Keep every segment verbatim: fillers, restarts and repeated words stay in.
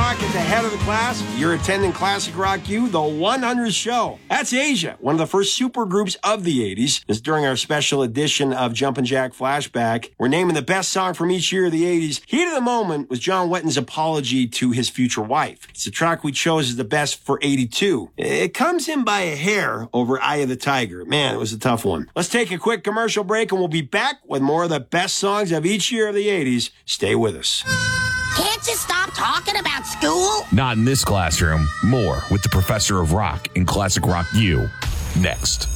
Rock is ahead of the class. You're attending Classic Rock U, the one hundredth show. That's Asia, one of the first supergroups of the eighties. This is during our special edition of Jumpin' Jack Flashback. We're naming the best song from each year of the eighties. Heat of the moment was John Wetton's apology to his future wife. It's the track we chose as the best for eighty-two. It comes in by a hair over Eye of the Tiger. Man, it was a tough one. Let's take a quick commercial break and we'll be back with more of the best songs of each year of the eighties. Stay with us. Can't you stop talking about school? Not in this classroom. More with the Professor of Rock in Classic Rock U. Next.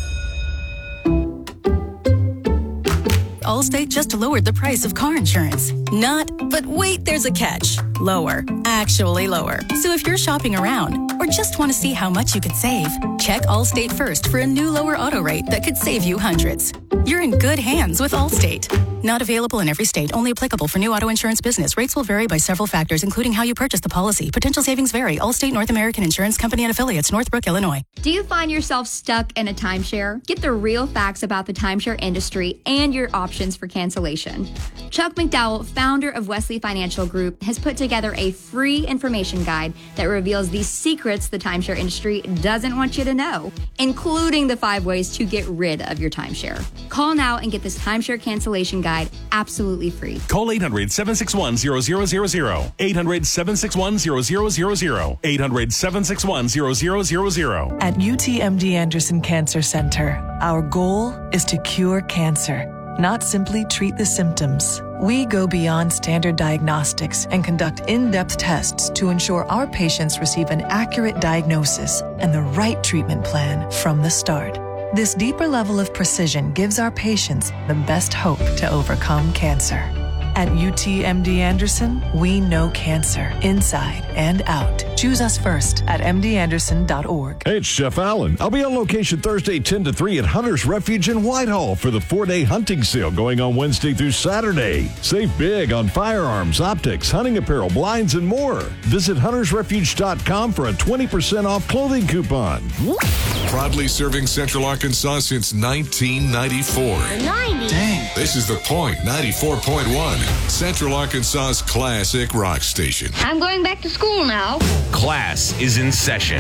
Allstate just lowered the price of car insurance. Not, but wait, there's a catch. Lower. Actually lower. So if you're shopping around or just want to see how much you could save, check Allstate first for a new lower auto rate that could save you hundreds. You're in good hands with Allstate. Not available in every state. Only applicable for new auto insurance business. Rates will vary by several factors, including how you purchase the policy. Potential savings vary. Allstate North American Insurance Company and Affiliates, Northbrook, Illinois. Do you find yourself stuck in a timeshare? Get the real facts about the timeshare industry and your options for cancellation. Chuck McDowell, founder of Wesley Financial Group, has put together a free information guide that reveals the secrets the timeshare industry doesn't want you to know, including the five ways to get rid of your timeshare. Call now and get this timeshare cancellation guide absolutely free. Call eight hundred, seven six one, zero zero zero zero. eight hundred, seven six one, zero zero zero zero. eight hundred, seven six one, zero zero zero zero. At U T M D Anderson Cancer Center, our goal is to cure cancer, not simply treat the symptoms. We go beyond standard diagnostics and conduct in-depth tests to ensure our patients receive an accurate diagnosis and the right treatment plan from the start. This deeper level of precision gives our patients the best hope to overcome cancer. At U T M D Anderson, we know cancer inside and out. Choose us first at m d anderson dot org. Hey, it's Chef Allen. I'll be on location Thursday ten to three at Hunter's Refuge in Whitehall for the four-day hunting sale going on Wednesday through Saturday. Save big on firearms, optics, hunting apparel, blinds, and more. Visit hunters refuge dot com for a twenty percent off clothing coupon. Proudly serving Central Arkansas since nineteen ninety-four. nineties. Dang. This is The Point, ninety-four point one. Central Arkansas's classic rock station. I'm going back to school now. Class is in session.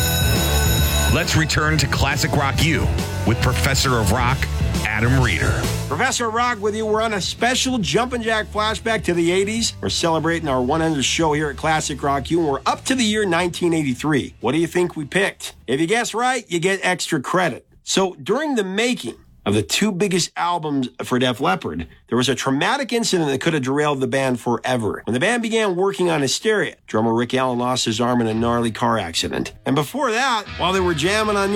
Let's return to Classic Rock U with Professor of Rock, Adam Reeder. Professor of Rock with you. We're on a special Jumpin' Jack flashback to the eighties. We're celebrating our one hundredth show here at Classic Rock U, and we're up to the year nineteen eighty-three. What do you think we picked? If you guess right, you get extra credit. So during the making of the two biggest albums for Def Leppard, there was a traumatic incident that could have derailed the band forever. When the band began working on Hysteria, drummer Rick Allen lost his arm in a gnarly car accident. And before that, while they were jamming on